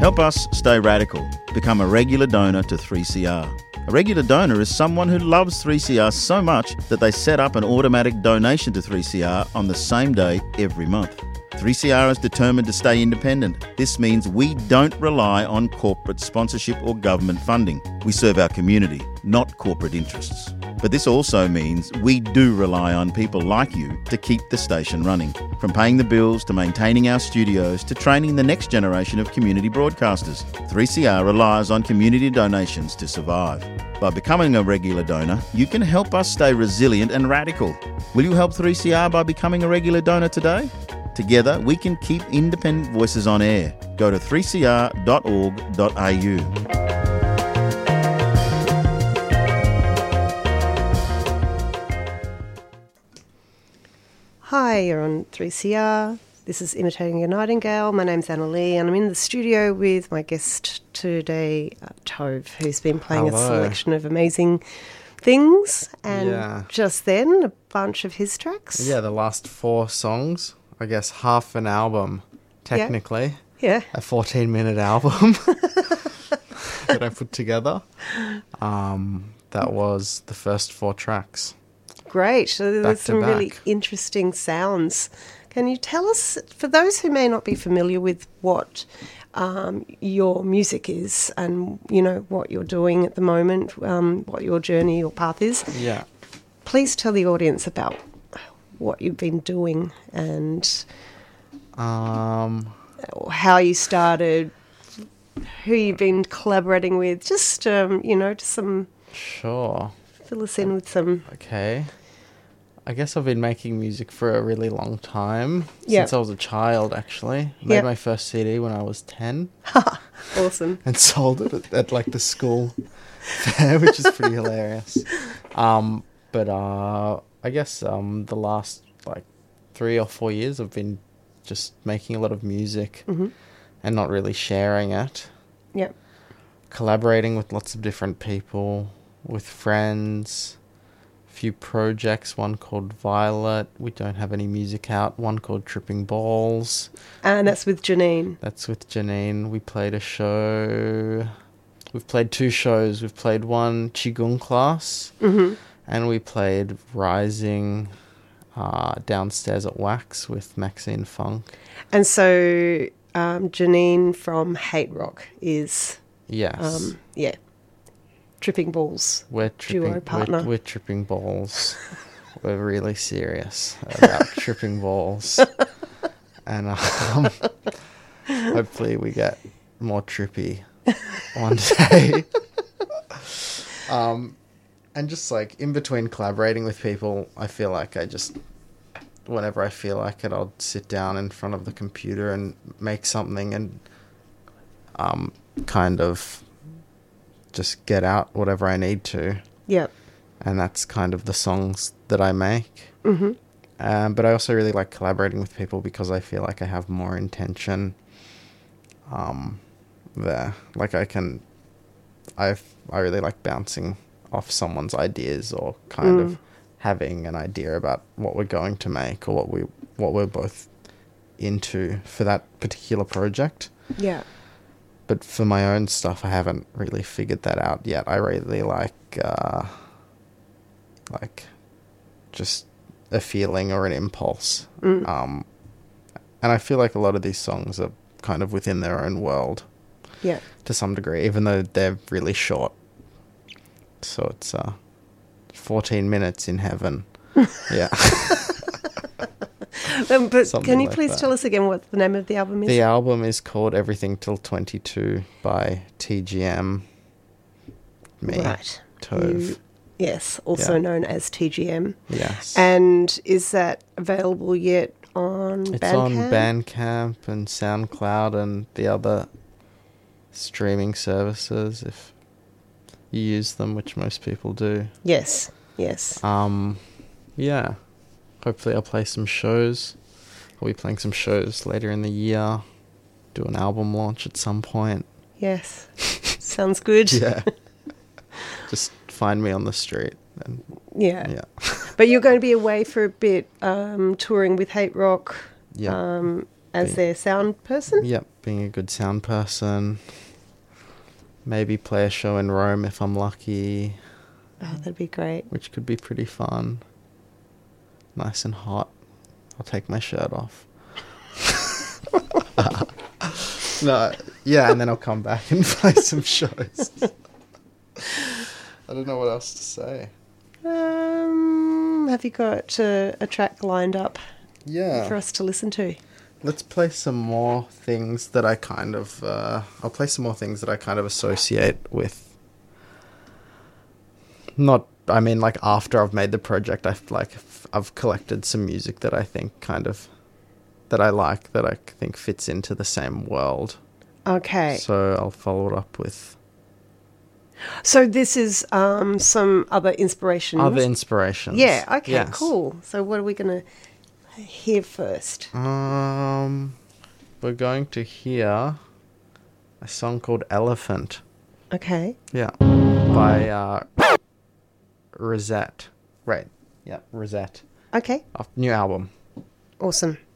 Help us stay radical. Become a regular donor to 3CR. A regular donor is someone who loves 3CR so much that they set up an automatic donation to 3CR on the same day every month. 3CR is determined to stay independent. This means we don't rely on corporate sponsorship or government funding. We serve our community, not corporate interests. But this also means we do rely on people like you to keep the station running. From paying the bills to maintaining our studios to training the next generation of community broadcasters, 3CR relies on community donations to survive. By becoming a regular donor, you can help us stay resilient and radical. Will you help 3CR by becoming a regular donor today? Together, we can keep independent voices on air. Go to 3cr.org.au. Hi, you're on 3CR. This is Imitating a Nightingale. My name's Anna Lee, and I'm in the studio with my guest today, Tove, who's been playing a selection of amazing things, and just then a bunch of his tracks. Yeah, the last 4 songs, I guess half an album, technically. Yeah. A 14-minute album that I put together. That was the first 4 tracks. Great. So there's some really interesting sounds. Can you tell us, for those who may not be familiar with what your music is and, you know, what you're doing at the moment, what your journey or path is, please tell the audience about what you've been doing and how you started, who you've been collaborating with, just, just some... Sure. Fill us in with some... Okay. I guess I've been making music for a really long time. Since I was a child, actually. I made my first CD when I was 10. Awesome. And sold it at like the school fair, which is pretty hilarious. But I guess the last like 3 or 4 years I've been just making a lot of music and not really sharing it. Yep. Collaborating with lots of different people, with friends, a few projects, one called Violet, we don't have any music out, one called Tripping Balls. And that's with Janine. That's with Janine. We played a show. We've played 2 shows. We've played one Qigong class and we played Rising downstairs at Wax with Maxine Funk. And so Janine from Hate Rock is... Yes. Tripping Balls. Duo partner. We're Tripping Balls. We're really serious about Tripping Balls. And hopefully we get more trippy one day. And just like in between collaborating with people, I feel like whenever I feel like it, I'll sit down in front of the computer and make something and kind of just get out whatever I need to. Yep. And that's kind of the songs that I make. But I also really like collaborating with people because I feel like I have more intention there. Like I really like bouncing off someone's ideas or kind of having an idea about what we're going to make or what we're both into for that particular project. Yeah. But for my own stuff, I haven't really figured that out yet. I really like just a feeling or an impulse. And I feel like a lot of these songs are kind of within their own world. Yeah. To some degree, even though they're really short. So it's 14 minutes in heaven. Yeah. But can you please tell us again what the name of the album is? The album is called Everything Till 22 by TGM. Me. Right. Tove. Yes, also known as TGM. Yes. And is that available yet on Bandcamp? It's on Bandcamp and SoundCloud and the other streaming services if you use them, which most people do. Yes. Yeah. Hopefully I'll play some shows. I'll be playing some shows later in the year. Do an album launch at some point. Yes. Sounds good. Yeah. Just find me on the street. And, yeah. But you're going to be away for a bit, touring with Hate Rock. Yeah. as their sound person? Yep, being a good sound person. Maybe play a show in Rome if I'm lucky. Oh, that'd be great. Which could be pretty fun. Nice and hot. I'll take my shirt off. No, yeah, and then I'll come back and play some shows. I don't know what else to say. Have you got a track lined up for us to listen to? Let's play some more things that I kind of... I'll play some more things that I kind of associate with... Not... I mean, like, after I've made the project, I've collected some music that I think kind of... that I like, that I think fits into the same world. Okay. So I'll follow it up with... So this is some other inspirations? Other inspirations. Yeah, okay, yes. Cool. So what are we going to hear first? We're going to hear a song called Elephant. Okay. Yeah. By Rosette. Right. Yeah, Rosette. Okay. New album. Awesome.